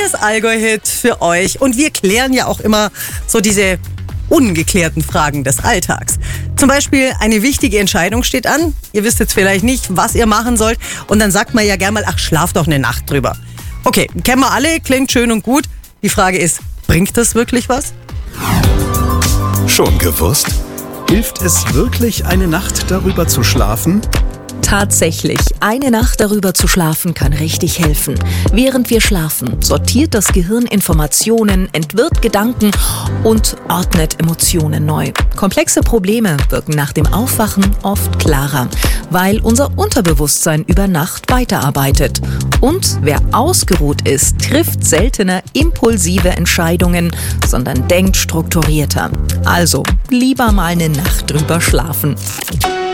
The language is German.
das Allgäu-Hit für euch. Und wir klären ja auch immer so diese ungeklärten Fragen des Alltags. Zum Beispiel, eine wichtige Entscheidung steht an. Ihr wisst jetzt vielleicht nicht, was ihr machen sollt. Und dann sagt man ja gerne mal, ach, schlaf doch eine Nacht drüber. Okay, kennen wir alle, klingt schön und gut. Die Frage ist, bringt das wirklich was? Schon gewusst? Hilft es wirklich, eine Nacht darüber zu schlafen? Tatsächlich, eine Nacht darüber zu schlafen kann richtig helfen. Während wir schlafen, sortiert das Gehirn Informationen, entwirrt Gedanken und ordnet Emotionen neu. Komplexe Probleme wirken nach dem Aufwachen oft klarer, weil unser Unterbewusstsein über Nacht weiterarbeitet. Und wer ausgeruht ist, trifft seltener impulsive Entscheidungen, sondern denkt strukturierter. Also lieber mal eine Nacht drüber schlafen.